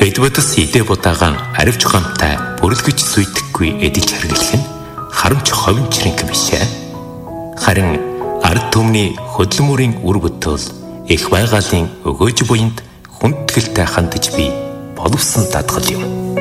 Эдвардс идэ будагаан аривч гамтай бүрлгэж зүйдэхгүй эдэж хэрглэх нь харамч ховинчрэнг биш ээ. Харин ард түмний хөдөлмөрийн үр бүтээл их байгалийн өгөөж буйнд хүндгэлтэй хандаж би боловсон дадгал юм.